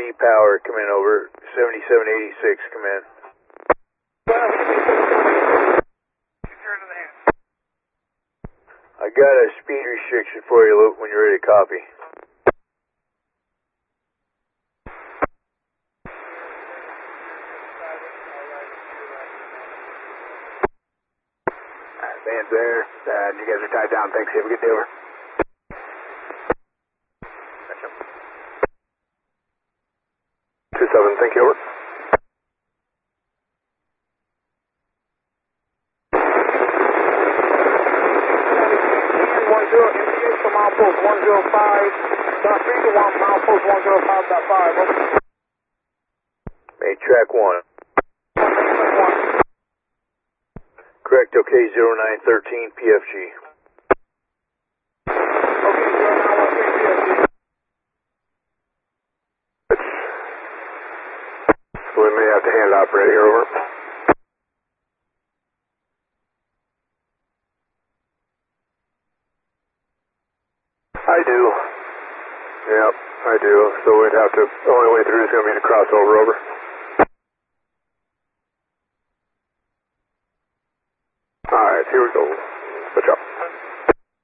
power, come in over. 7786, come in. I got a speed restriction for you, Luke, when you're ready to copy. Man's there. You guys are tied down. Thanks. Have a good day. Over. 27. Thank you. Over. Milepost 105.3 to 1, milepost 105.5. Made track 1. Correct, okay, 0913 PFG. Okay, 0913 PFG. So we may have to hand operate here, over. I do. Yep, I do. So we'd have to, the only way through is going to be to cross over.